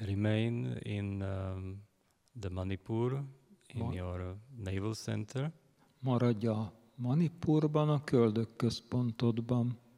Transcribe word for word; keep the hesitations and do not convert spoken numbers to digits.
remain in um, the Manipur, in Ma- your naval center. Maradj a Manipurban, a köldök központodban.